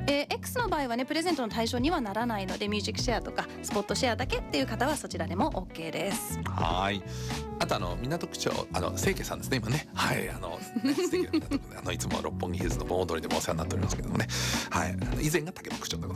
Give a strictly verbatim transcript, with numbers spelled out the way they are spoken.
えー、X の場合はねプレゼントの対象にはならないので、ミュージックシェアとかスポットシェアだけっていう方はそちらでも OK です。 はい。あとあの港区長あの清家さんですね今ね。はいあの、ね、素敵な港区であのいつも六本木ヒルズの盆踊りでもお世話になっておりますけどもね。はい以前が竹野区長でございます。